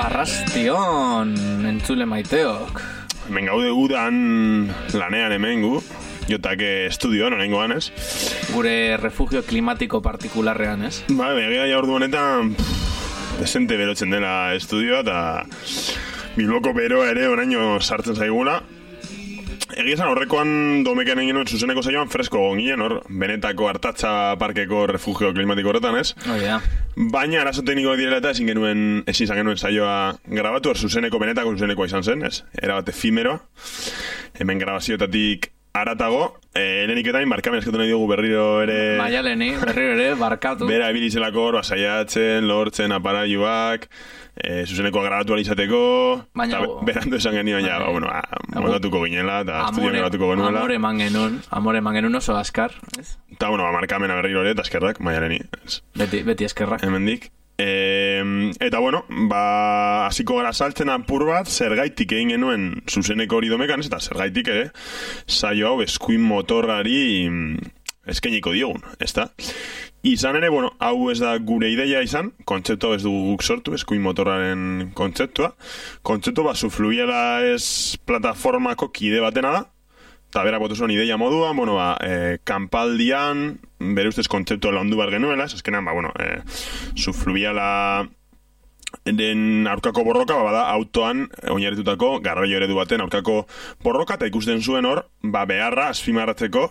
Arrastion, entzule maiteok. Hemen gaude udan lanean hemen gu, jotake estudioan, honengoan, ez? Gure refugio klimatiko partikularrean, ez? Ba, begia ja ordu honetan desente berotzen dela estudioa, eta Bilboko beroa ere oraino sartzen zaigula. Egia esan horrekoan domekean egin nuen zuzeneko saioan fresko gongien, hor, benetako Artatza parkeko refugio klimatiko horretan, ez? Oh, yeah. Baina arazo teknikoak direla eta ezin izan genuen saioa grabatu, hor benetako zuzenekoa izan zen, ez? Erabat efimeroa. Hemen grabazioetatik aratago, lehenik eta barkamen eskatu nahi dugu berriro ere... Maialeni, berriro ere, barkatu. Bera ebilizelako hor, basaiatzen, lortzen, aparaiuak, zuzenekoa grabatu alizateko, baina... Berandu esan genioan, ja, moldatuko ginela, eta estudioan grabatuko genuela. Amore eman genuen oso askar, ez? Eta, barkamena berriro ere, eta eskerrak, Maialeni. Beti eskerrak. Hemendik. Eta hasiko gara saltzen apur bat zergaitik egin genuen zuzeneko hori domekan, eta zergaitik ere saio hau eskuin motorrari eskainiko diogun, ezta? Izan ere, hau ez da gure ideia izan, kontzeptu ez dugu guk sortu, eskuin motorraren kontzeptua. Kontzeptu Zufluviala ez plataformako kide batena da, eta bera botu zuen ideia moduan, kanpaldian, bere ustez kontzeptua laundu behar genuela, eskenan, Zufluviala den aurkako borroka, bada autoan oinarritutako garraio eredu baten aurkako borroka, eta ikusten zuen hor, beharra azpimarratzeko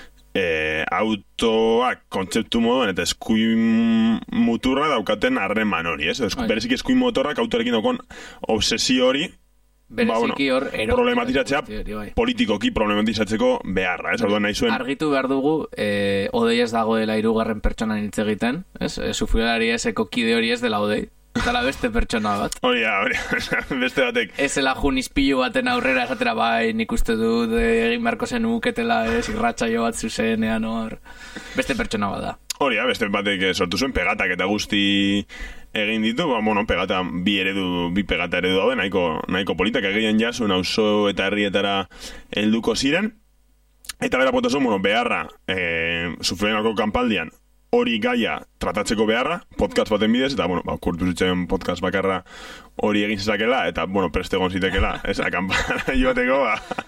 autoak kontzeptu moduan eta eskuin muturra daukaten harreman hori, ez? Berezik eskuin motorrak autorekin daukon obsesio hori bereziki hor problematizatzea politikoki problematizatzeko beharra, ez? Orduan nahi zuen argitu behar dugu Odei ez dagoela 3. pertsonan hitz egiten, ez? Zufluvialari eseko kide hori ez dela Odei, dela beste pertsona bat. Hori, beste batek. Ezela junizpilu baten aurrera esatera, nik uste dut egin beharko zen uketela, irratsaio bat zuzenean hor. Beste pertsona bat da. Hori, beste batek sortu zuen pegatak eta guzti egin ditu, pegata, bi pegata eredu daude, nahiko politak egin jasun auzo eta herrietara helduko ziren, eta bera potazun, beharra Zufluvialako kanpaldian hori gaia tratatzeko beharra, podcast baten bidez, eta, kurtu zitzen podcast bakarra hori egin zezakela, eta, preste egon zitekela, kanpara joateko,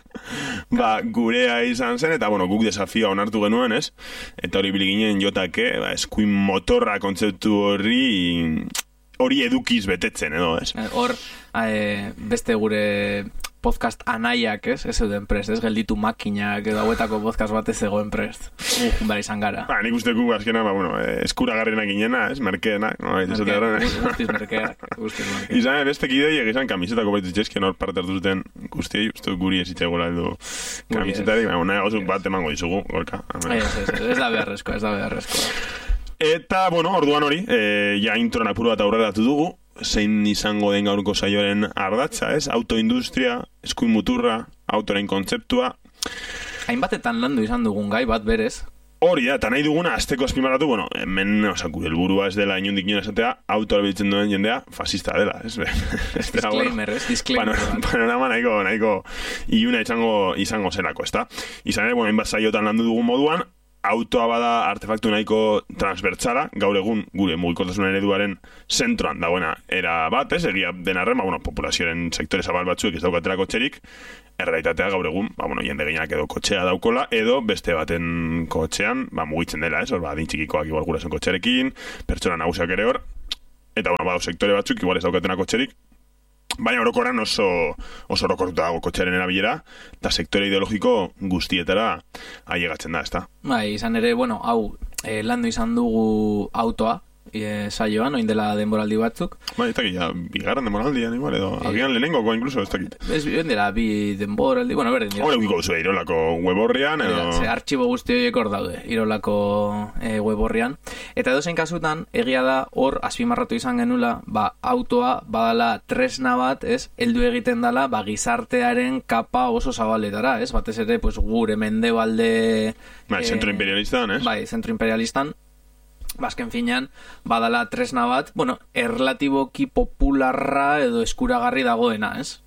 gurea izan zen, eta, guk desafioa onartu genuen, ez? Eta hori biliginen jotake, eskuin motorra kontzeptu hori edukiz betetzen, edo, ez? Hor, beste gure podcast anaiak, ez zeuden prest, ez gelditu makinak edo hauetako podcast bat ez zegoen prest. Bera izan gara. Nik usteko azkena, eskuragarrienak inena, ez, merkeenak. Guztiz merkeak. Izan, beste kidei egizan kamisetako baitu txezken hor parte hartu zuten guztiei, uste guri ez itxegola edo kamisetarik, nahi gozuk bat emango dizugu, gorka. Ez da beharrezkoa. Eta, orduan hori, ja introan apuru bat aurreratu dugu, zein izango den gaurko saioaren ardatza, ez? Autoindustria, eskuin muturra, autoren kontzeptua. Hainbatetan landu izan dugun gai bat berez. Hori da, eta nahi duguna, azteko azpimarratu, hemen, gure helburua ez dela inondik nion esatea, autoa biltzen duen jendea, fascista dela, ez? Disclaimer, ez? Disclaimer. Panorama nahiko iluna izango zelako, ez da? Izan ere, hainbat saiotan landu dugun moduan, autoa bada artefaktu nahiko transbertsala, gaur egun gure mugikortasun ereduaren zentroan dagoena era bat, ez? Egia den arren, populazioaren sektore zabal batzuek ez daukatela kotxerik, errealitatea gaur egun, jende gehienak edo kotxea daukola, edo beste baten kotxean, mugitzen dela, ez? Adin txikikoak igual gurasoen kotxerekin, pertsona nagusiak ere hor, eta sektore batzuk igual ez daukatena kotxerik, baina orokorran oso orokortuta dago kotxearen erabilera, eta sektore ideologiko guztietara ailegatzen da, ezta? Izan ere, hau, landu izan dugu autoa, saioan, oin dela denboraldi batzuk. Ez dakit, bigarren denboraldian igual, edo agian lehenengoko incluso, ez dakit. Ez dela bi denboraldi, berdin dira. Hore gukiko zuen Irolako weborrian, edo... Artxibo guzti horiek hor daude, Irolako weborrian. Eta edozein kasutan, egia da, hor, azpimarratu izan genula, autoa, badala tresna bat, ez, heldu egiten dala, gizartearen kapa oso zabaletara, ez, batez ere, gure mendebalde... Zentro imperialistan, ez? Zentro imperialistan. Azken finean, badala tresna bat, erlatiboki popularra edo eskuragarri dagoena, ez?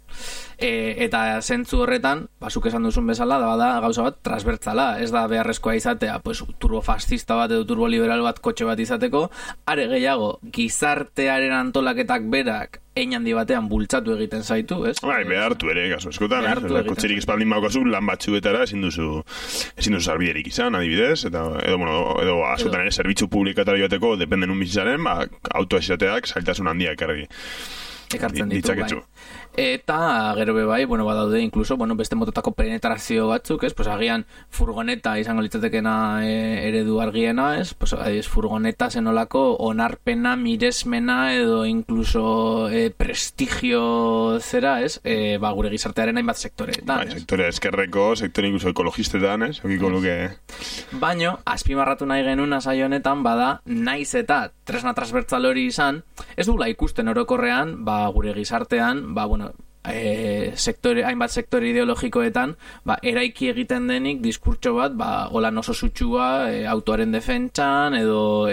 Eta zentzu horretan, zuk esan duzun bezala, da gauza bat transbertzala, ez da beharrezkoa izatea, turbofascista bat edo turboliberal bat kotxe bat izateko, are gehiago, gizartearen antolaketak berak hein handi batean bultzatu egiten zaitu, ez? Bai, behartu ere, kasu eskotan, kotxerik espaldin baukazu, lan batzuetara ezin duzu sarbiderik izan, adibidez, edo askotan ere zerbitzu publikatara joateko, dependen un bizitzaren, autoa esateak zailtasun handiak ekartzen ditu, bai. Eta gero bai, badaude incluso, beste mototako penetrazio batzuk, ez? Pues agian furgoneta izango litzatekena eredu argiena, ez? Pues furgoneta zenolako onarpena, miresmena edo incluso prestigio zera, ez? Gure gizartearen hainbat sektoreetan, ez? Sektore eskerreko, sektore incluso ekologistetan, ez? Baino, azpimarratu nahi genuen saio honetan, bada, naiz eta tresna transbertsal hori izan, ez dugula ikusten orokorrean, gure gizartean, hainbat sektore ideologikoetan, eraiki egiten denik diskurtso bat, holan oso sutsua autoaren defentsan edo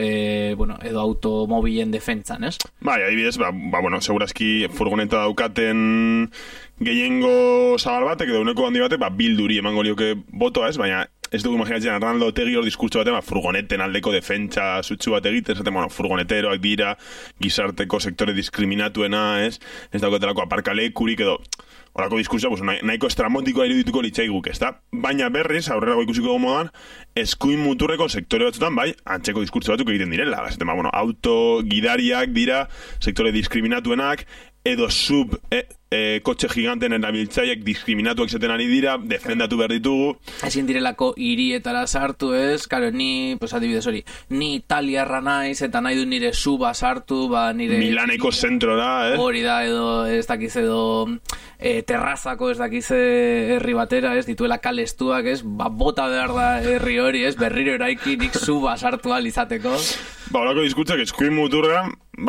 automobilen defentsan, ez? Bai, adibidez, segurazki furgoneta daukaten gehiengo zabal batek edo uneko handi batek, bilduri emango lioke botoa, ez? Baina ez dugu imaginatzen Arnaldo Otegi hor diskurtso batean, furgoneten aldeko defentsa sutsu bat egiten, esaten, furgoneteroak dira, gizarteko sektore diskriminatuena, ez daukatelako aparkalekurik edo, horako diskurtsoa, nahiko estramotikoa irudituko litzaiguk, ez da? Baina berriz, aurrerago ikusiko modan, eskuin muturreko sektore batzutan, bai, antzeko diskurtso batzuk egiten direla, esaten, auto gidariak dira, sektore diskriminatuenak, edo kotxe giganten erabiltzaileak diskriminatuak izaten ari dira, defendatu behar ditugu. Ezin direlako hirietara sartu, ez? Karo, adibidez hori, ni italiarra naiz, eta nahi du nire suba sartu, nire... Milaneko zentrora, Hori da, edo, ez dakiz, edo terrazako, ez dakiz herri batera, ez? Dituela kalestuak, ez? Bota behar da herri hori, ez? Berriro eraiki nik suba sartu alizateko. Horako diskurtzak eskuin muturra,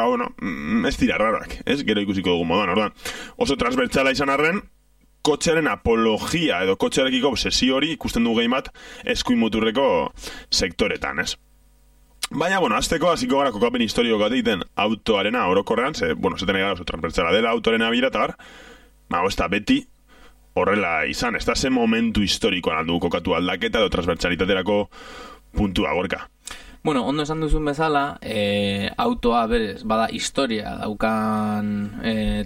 ez dira rarak, ez? Gero ikusiko dugu modan, ordan. Oso transbertsala izan arren, kotxearen apologia edo kotxearekiko obsesio hori ikusten dugu gehi bat eskuin muturreko sektoretan, ez? Baina, azteko hasiko gara kokapen historio bat egiten autoarena orokorrean, zeten egara oso transbertsala dela autoarena bira, eta ez da beti horrela izan, ez da ze momentu historikoan aldu kokatu aldaketa edo transbertsalitaterako puntua gorka. Ondo esan duzun bezala, autoa berez, bada historia daukan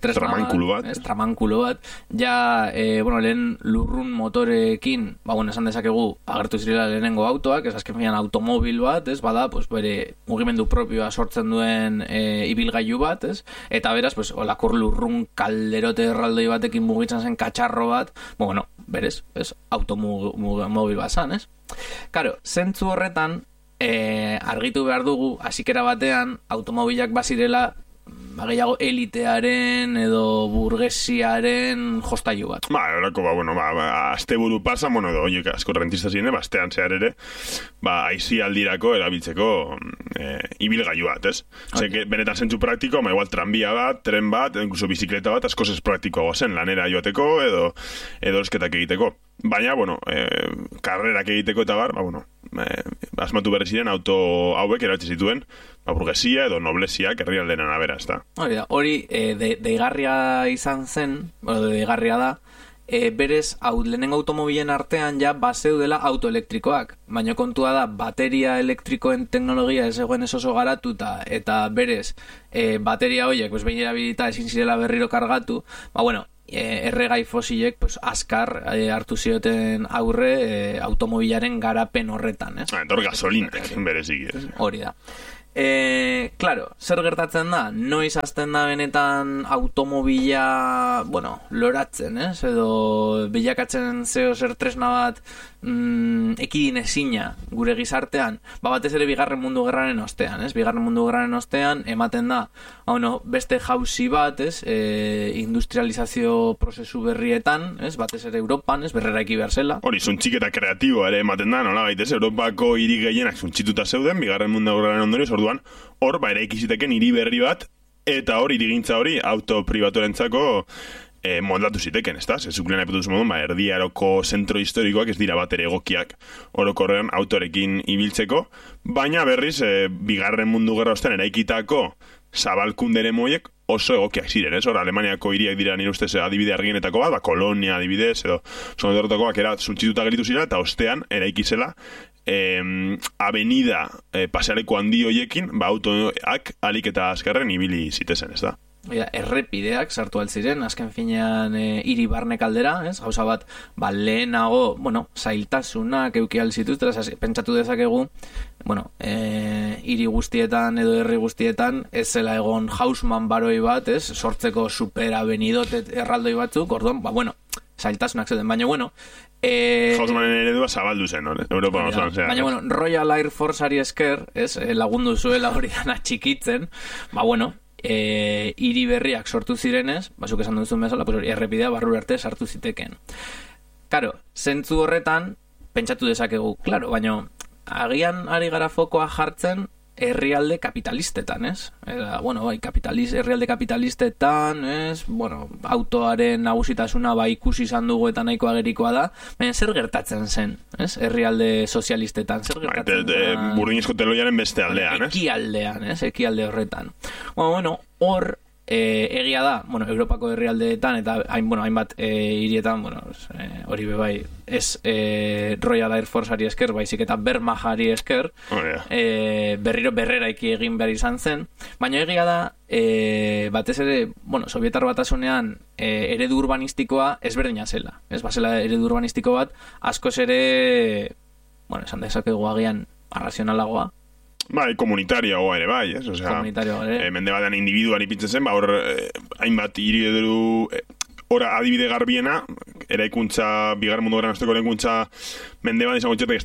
tramankulo bat, ja, lehen lurrun motorekin, esan dezakegu, agertu zirela lehenengo autoak, ez azken finean automobil bat, ez, bada, bere mugimendu propioa sortzen duen ibilgailu bat, ez, eta beraz, olakor lurrun kalderote erraldoi batekin mugitzen zen katxarro bat, berez, ez, automobil bat zan, ez. Karo, zentzu horretan, argitu behar dugu, hasikera batean, automobilak bazirela, gehiago elitearen edo burgesiaren jostailu bat. Horako, azte buru pasa, edo oiek asko rentista ziren, astean zehar ere, aizi aldirako erabiltzeko ibilgailu bat, ez? Benetan zentzu praktiko, igual tranbia bat, tren bat, incluso bizikleta bat, asko ez praktikoa zen, lanera joateko edo esketak egiteko. Baina, karrerak egiteko eta asmatu berri ziren auto hauek erabiltzen zituen, burgesia edo noblesiak herrialdeen arabera, ez da. Hori, deigarria izan zen, deigarria da, berez, lehenengo automobilen artean ja bazeudela autoelektrikoak, baina kontua da, bateria elektrikoen teknologia ez egoen ez oso garatuta, eta berez, bateria horiek, behin erabilita ezin zirela berriro kargatu, erregai fosilek azkar hartu zioten aurre automobilaren garapen horretan, ez? Entor gasolinak berezik, ez? Hori da. Claro, zer gertatzen da? Noiz hasten da benetan automobila, loratzen, ez? Edo bilakatzen zeo zer tresna bat ekidin ezina gure gizartean, batez ere bigarren mundu gerraren ostean, ez? Bigarren mundu gerraren ostean ematen da, beste jauzi bat, ez? Industrializazio prozesu berrietan, ez? Batez ere Europan, ez? Berreraiki behar zela. Hori, zuntxiketa kreatiboa ere ematen da, nola gaitez, Europako hiri gehienak zuntxituta zeuden, bigarren mundu gerraren ondorioz, orduan, hor, eraikiziteken hiri berri bat, eta hor, hirigintza hori, auto pribaturentzako moldatu ziteken, ez da? Zezuklen haipetuz modun, erdiaroko zentro historikoak ez dira bat ere egokiak orokorrean autorekin ibiltzeko, baina berriz, bigarren mundu gerra ostean eraikitako zabalkundere moiek oso egokiak ziren, ez? Hor, Alemaniako hiriak dira nire ustez adibide argienetako bat, Kolonia adibidez, edo zonedortakoak zuntxituta geritu ziren, eta ostean eraikizela avenida pasealeko handi hoiekin, autoak alik eta azkarren ibili zitezen, ez da? errepideak sartu altziren, azken finean hiri barnek aldera, ez? Gauza bat, lehenago, zailtasunak euki alzituztera, pentsatu dezakegu, hiri guztietan edo herri guztietan, ez zela egon Haussmann baroi bat, ez? Sortzeko superabenidot erraldoi batzuk, orduan, zailtasunak zeuden, baina, Haussmannen eredua zabaldu zen, Europa osoan, baina, Royal Air Forceari esker, ez? Lagundu zuela hori dana txikitzen, hiri berriak sortu zirenez, zuk esan duzun bezala, errepidea barru arte sartu ziteken. Karo, zentzu horretan, pentsatu dezakegu, klaro, baina agian ari gara fokoa jartzen herrialde kapitalistetan, ez? Herrialde kapitalistetan, ez? Autoaren nagusitasuna ikusi izan dugu eta nahiko agerikoa da, baina zer gertatzen zen, ez? Herrialde sozialistetan, zer gertatzen zen? Burdinezko teloiaren beste aldean, ez? Ekialdean, ez? Ekialde horretan. Hor, egia da, Europako herrialdeetan eta hainbat hirietan, hori bebai, ez Royal Air Forceari esker, baizik eta Wehrmachtari esker, berriro berreraiki egin behar izan zen, baina egia da, batez ere, Sovietar Batasunean eredu urbanistikoa ezberdina zela, ez bazela eredu urbanistiko bat, askoz ere, esan dezakegu agian arrazionalagoa, komunitariagoa ere bai, ez? Mende batean individuan ipintzen zen, hor hainbat hiri edo adibide garbiena, eraikuntza, bigarren mundu gerran azteko eraikuntza mende bat izango txetek